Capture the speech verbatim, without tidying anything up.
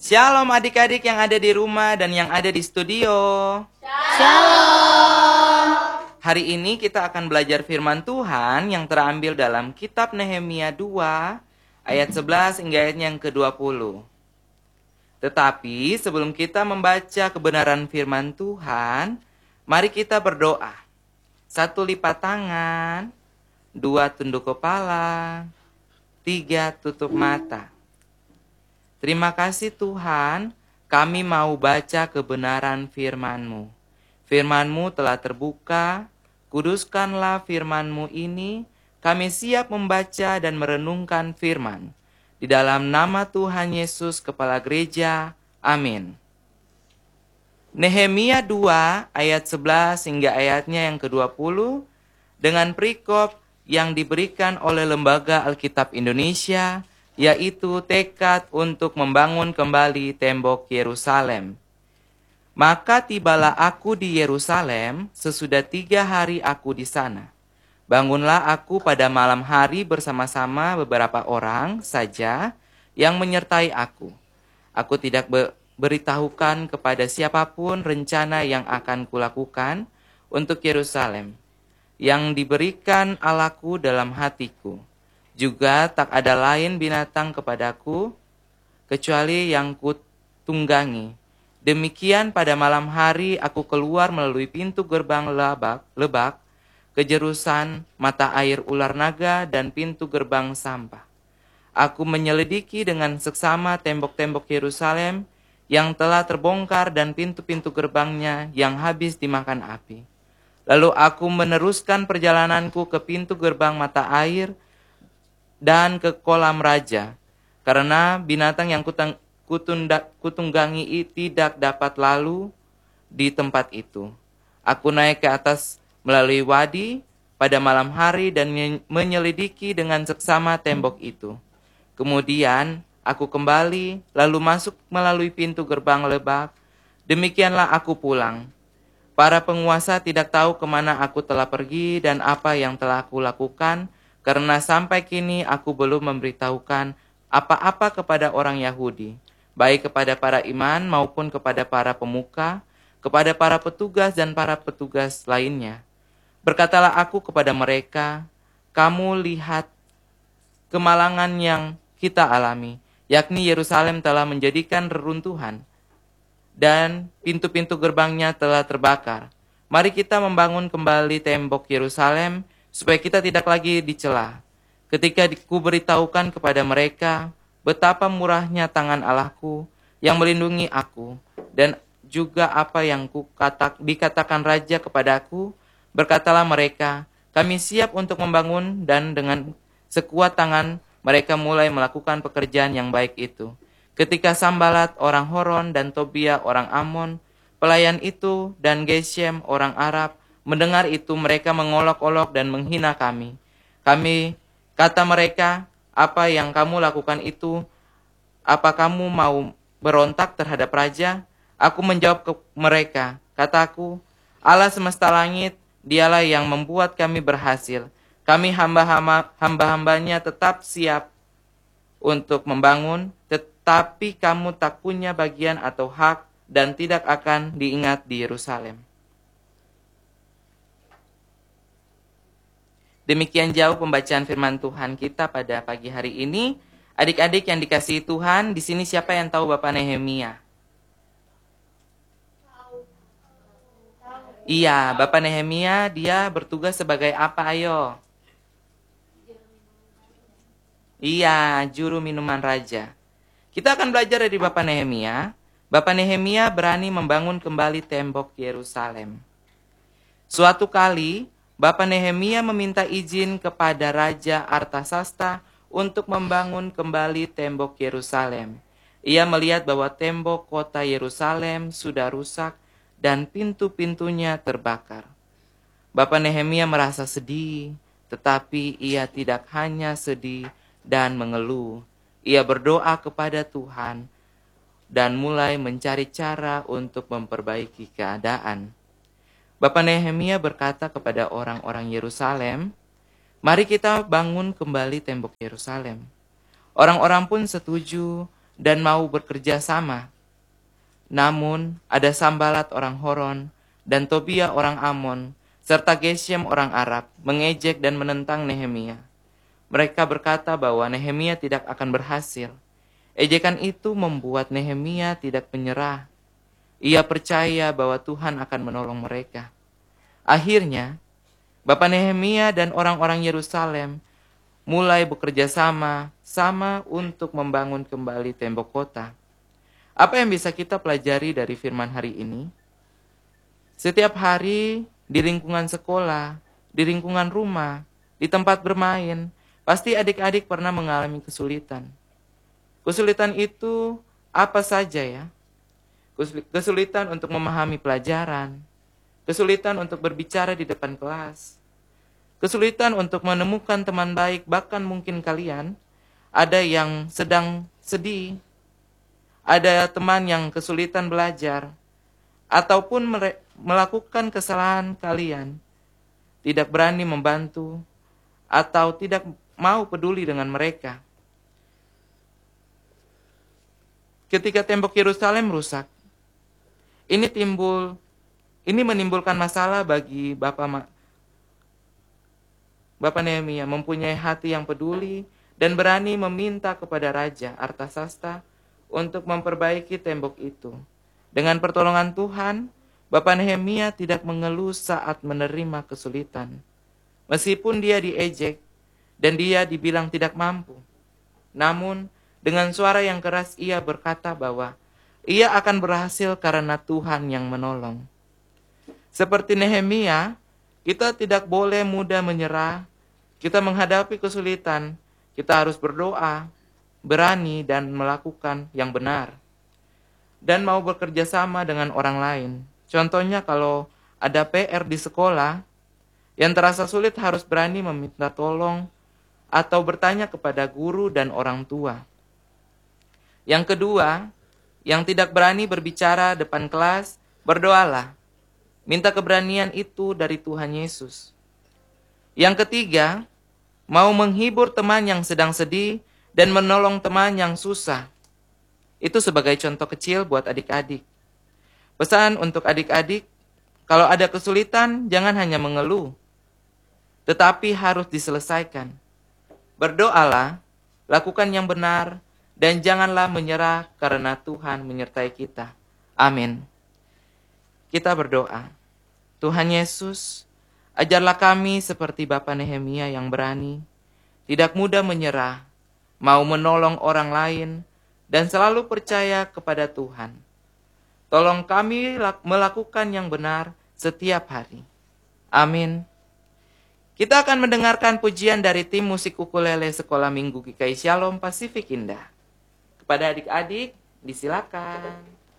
Shalom adik-adik yang ada di rumah dan yang ada di studio. Shalom. Hari ini kita akan belajar firman Tuhan yang terambil dalam kitab Nehemia dua ayat sebelas hingga ayat yang ke dua puluh. Tetapi sebelum kita membaca kebenaran firman Tuhan, mari kita berdoa. Satu lipat tangan, dua tunduk kepala, tiga tutup mata. Terima kasih Tuhan, kami mau baca kebenaran firman-Mu. Firman-Mu telah terbuka, kuduskanlah firman-Mu ini, kami siap membaca dan merenungkan firman. Di dalam nama Tuhan Yesus, Kepala Gereja, amin. Nehemia dua ayat sebelas hingga ayatnya yang ke dua puluh, dengan perikop yang diberikan oleh Lembaga Alkitab Indonesia, yaitu tekad untuk membangun kembali tembok Yerusalem. Maka tibalah aku di Yerusalem, sesudah tiga hari aku di sana. Bangunlah aku pada malam hari bersama-sama beberapa orang saja yang menyertai aku. Aku tidak beritahukan kepada siapapun rencana yang akan kulakukan untuk Yerusalem, yang diberikan Allahku dalam hatiku. Juga tak ada lain binatang kepadaku, kecuali yang kutunggangi. Demikian pada malam hari aku keluar melalui pintu gerbang lebak, lebak ke Jerusalem, mata air ular naga dan pintu gerbang sampah. Aku menyelidiki dengan seksama tembok-tembok Yerusalem yang telah terbongkar dan pintu-pintu gerbangnya yang habis dimakan api. Lalu aku meneruskan perjalananku ke pintu gerbang mata air dan ke kolam raja, karena binatang yang kutang, kutunda, kutunggangi tidak dapat lalu di tempat itu. Aku naik ke atas melalui wadi pada malam hari dan menyelidiki dengan seksama tembok itu. Kemudian aku kembali lalu masuk melalui pintu gerbang lebak. Demikianlah aku pulang. Para penguasa tidak tahu kemana aku telah pergi dan apa yang telah aku lakukan, karena sampai kini aku belum memberitahukan apa-apa kepada orang Yahudi, baik kepada para iman maupun kepada para pemuka, kepada para petugas dan para petugas lainnya. Berkatalah aku kepada mereka, kamu lihat kemalangan yang kita alami, yakni Yerusalem telah menjadikan reruntuhan, dan pintu-pintu gerbangnya telah terbakar. Mari kita membangun kembali tembok Yerusalem, supaya kita tidak lagi dicela. Ketika kuberitahukan kepada mereka betapa murahnya tangan Allahku yang melindungi aku, dan juga apa yang kukatak, dikatakan raja kepadaku, berkatalah mereka, kami siap untuk membangun, dan dengan sekuat tangan mereka mulai melakukan pekerjaan yang baik itu. Ketika Sambalat orang Horon dan Tobia orang Amon, pelayan itu, dan Geshem orang Arab mendengar itu, mereka mengolok-olok dan menghina kami. Kami, kata mereka, apa yang kamu lakukan itu? Apa kamu mau berontak terhadap raja? Aku menjawab ke mereka, kataku, Allah semesta langit, dialah yang membuat kami berhasil. Kami hamba-hamba, hamba-hambanya tetap siap untuk membangun, tetapi kamu tak punya bagian atau hak dan tidak akan diingat di Yerusalem. Demikian jauh pembacaan firman Tuhan kita pada pagi hari ini. Adik-adik yang dikasihi Tuhan, di sini siapa yang tahu Bapak Nehemia? Iya, Bapak Nehemia dia bertugas sebagai apa, ayo? Iya, juru minuman raja. Kita akan belajar dari Bapak Nehemia. Bapak Nehemia berani membangun kembali tembok Yerusalem. Suatu kali, Bapak Nehemia meminta izin kepada Raja Artasasta untuk membangun kembali tembok Yerusalem. Ia melihat bahwa tembok kota Yerusalem sudah rusak dan pintu-pintunya terbakar. Bapak Nehemia merasa sedih, tetapi ia tidak hanya sedih dan mengeluh. Ia berdoa kepada Tuhan dan mulai mencari cara untuk memperbaiki keadaan. Bapak Nehemia berkata kepada orang-orang Yerusalem, mari kita bangun kembali tembok Yerusalem. Orang-orang pun setuju dan mau bekerja sama. Namun ada Sambalat orang Horon dan Tobia orang Amon serta Geshem orang Arab mengejek dan menentang Nehemia. Mereka berkata bahwa Nehemia tidak akan berhasil. Ejekan itu membuat Nehemia tidak menyerah. Ia percaya bahwa Tuhan akan menolong mereka. Akhirnya, Bapak Nehemia dan orang-orang Yerusalem mulai bekerja sama sama untuk membangun kembali tembok kota. Apa yang bisa kita pelajari dari firman hari ini? Setiap hari di lingkungan sekolah, di lingkungan rumah, di tempat bermain, pasti adik-adik pernah mengalami kesulitan. Kesulitan itu apa saja ya? Kesulitan untuk memahami pelajaran, kesulitan untuk berbicara di depan kelas, kesulitan untuk menemukan teman baik, bahkan mungkin kalian ada yang sedang sedih, ada teman yang kesulitan belajar, ataupun melakukan kesalahan kalian, tidak berani membantu, atau tidak mau peduli dengan mereka. Ketika tembok Yerusalem rusak, ini timbul, ini menimbulkan masalah bagi Bapak Bapak Nehemia, mempunyai hati yang peduli dan berani meminta kepada Raja Artasasta untuk memperbaiki tembok itu. Dengan pertolongan Tuhan, Bapak Nehemia tidak mengeluh saat menerima kesulitan. Meskipun dia diejek dan dia dibilang tidak mampu, namun dengan suara yang keras ia berkata bahwa ia akan berhasil karena Tuhan yang menolong. Seperti Nehemia, kita tidak boleh mudah menyerah. Kita menghadapi kesulitan, kita harus berdoa, berani dan melakukan yang benar. Dan mau bekerja sama dengan orang lain. Contohnya kalau ada P R di sekolah, yang terasa sulit harus berani meminta tolong atau bertanya kepada guru dan orang tua. Yang kedua, yang tidak berani berbicara depan kelas, berdoalah. Minta keberanian itu dari Tuhan Yesus. Yang ketiga, mau menghibur teman yang sedang sedih dan menolong teman yang susah. Itu sebagai contoh kecil buat adik-adik. Pesan untuk adik-adik, kalau ada kesulitan, jangan hanya mengeluh, tetapi harus diselesaikan. Berdoalah, lakukan yang benar, dan janganlah menyerah karena Tuhan menyertai kita. Amin. Kita berdoa. Tuhan Yesus, ajarlah kami seperti Bapak Nehemia yang berani, tidak mudah menyerah, mau menolong orang lain, dan selalu percaya kepada Tuhan. Tolong kami melakukan yang benar setiap hari. Amin. Kita akan mendengarkan pujian dari tim musik ukulele Sekolah Minggu G K I Shalom Pasifik Indah. Kepada adik-adik, disilakan.